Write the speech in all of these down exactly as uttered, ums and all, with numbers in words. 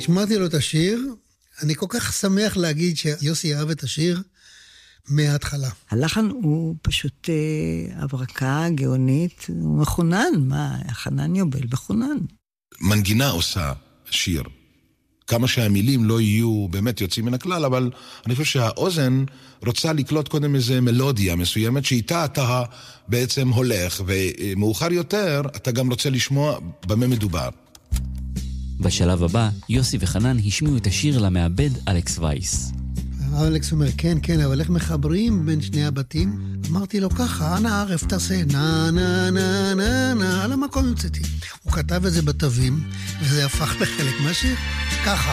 השמעתי לו את השיר, אני כל כך שמח להגיד שיוסי אהב את השיר מההתחלה. הלחן הוא פשוט אה, הברקה גאונית, הוא מחונן, מה, חנן יובל בחונן. מנגינה עושה שיר. כמה שהמילים לא יהיו באמת יוצאים מן הכלל, אבל אני חושב שהאוזן רוצה לקלוט קודם איזו מלודיה מסוימת, שאיתה אתה בעצם הולך, ומאוחר יותר אתה גם רוצה לשמוע במה מדובר. בשלב הבא, יוסי וחנן השמיעו את השיר למעבד אלכס וייס. אלכס אומר, כן, כן, אבל איך מחברים בין שני הבתים? אמרתי לו ככה, אנא ערף תעשה, נה, נה, נה, נה, נה, על המקום יוצאתי. הוא כתב את זה בתווים, וזה הפך לחלק מהשיר, ככה.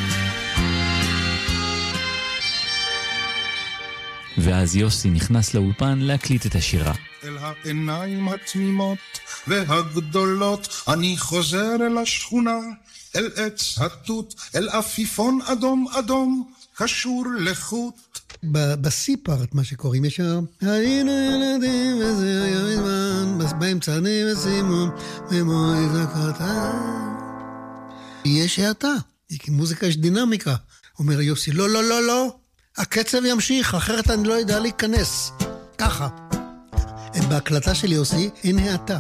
ואז יוסי נכנס לאולפן להקליט את השירה. אל העיניים התמימות והגדולות אני חוזר אל השכונה, אל עץ התות, אל אפיפון אדום אדום קשור לחוט. בסיפארט, מה שקוראים, יש שם היינו ילדים וזה היה מזמן, באמצע אני וסימום ומוי זקרתה. יש העתה, מוזיקה יש דינמיקה. אומר יוסי, לא, לא, לא, לא, הקצב ימשיך, אחרת אני לא יודע להיכנס. ככה. בהקלטה של יוסי אין העתה.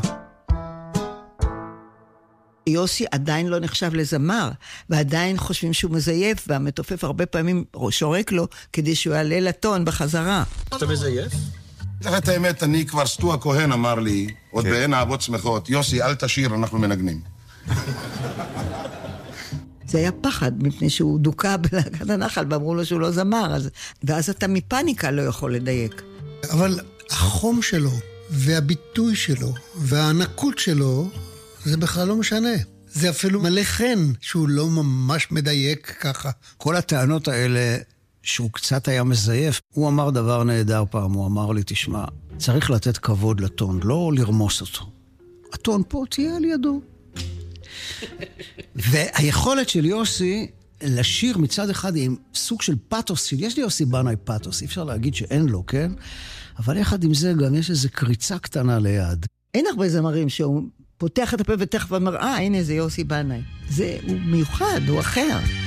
יוסי עדיין לא נחשב לזמר, ועדיין חושבים שהוא מזייף, והמתופף הרבה פעמים שורק לו, כדי שהוא יעלה לטון בחזרה. אתה מזייף? את האמת, אני כבר סטו הכהן אמר לי, עוד בעין אהבות שמחות, יוסי, אל תשיר, אנחנו מנגנים. זה היה פחד, מפני שהוא דוקה בלהקת הנחל, ואמרו לו שהוא לא זמר, אז... ואז אתה מפניקה לא יכול לדייק. אבל החום שלו, והביטוי שלו, והענקות שלו, זה בכלל לא משנה. זה אפילו מלא חן שהוא לא ממש מדייק ככה. כל הטענות האלה שהוא קצת היה מזייף, הוא אמר דבר נהדר פעם, הוא אמר לי, תשמע, צריך לתת כבוד לטון, לא לרמוס אותו. הטון פה תהיה על ידו. והיכולת של יוסי לשיר מצד אחד עם סוג של פאטוס, יש לי יוסי בנאי פאטוס, אי אפשר להגיד שאין לו, כן? אבל יחד עם זה גם יש איזו קריצה קטנה ליד. אין הרבה זמרים שהוא פותח את הפה ותכף ואומר, אה, הנה זה יוסי בנאי. זה, הוא מיוחד, הוא אחר.